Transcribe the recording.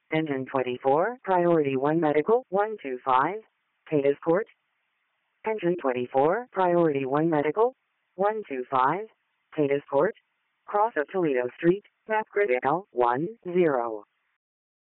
Engine 24, Priority 1 Medical, 125, Cadiz Court. Engine 24, Priority 1 Medical, 125, Cadiz Court. Cross of Toledo Street, map grid L, 10.